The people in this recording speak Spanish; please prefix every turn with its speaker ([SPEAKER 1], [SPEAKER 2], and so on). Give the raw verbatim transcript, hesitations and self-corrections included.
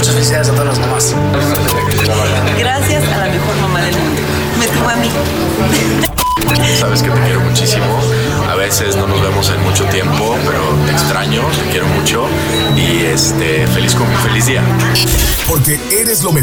[SPEAKER 1] muchas felicidades a todas las mamás.
[SPEAKER 2] Gracias a la mejor mamá del mundo. Me tuvo a mí.
[SPEAKER 3] Sabes que te quiero muchísimo. A veces no nos vemos en mucho tiempo, pero te extraño, te quiero mucho y este feliz feliz día.
[SPEAKER 4] Porque eres lo mejor.